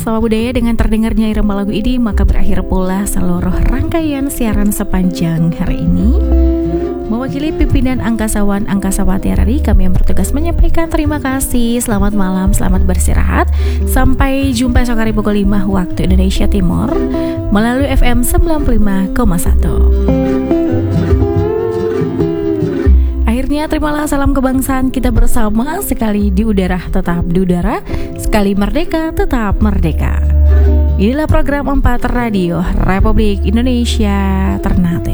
bersama budaya dengan terdengarnya irama lagu ini, maka berakhir pula seluruh rangkaian siaran sepanjang hari ini. Mewakili pimpinan Angkasawan Angkasawati RRI, kami yang bertugas menyampaikan terima kasih. Selamat malam, selamat beristirahat. Sampai jumpa esok hari pukul 5 waktu Indonesia Timur melalui FM 95,1. Akhirnya terimalah salam kebangsaan kita bersama. Sekali di udara tetap di udara, sekali merdeka tetap merdeka. Inilah program 4 Radio Republik Indonesia Ternate.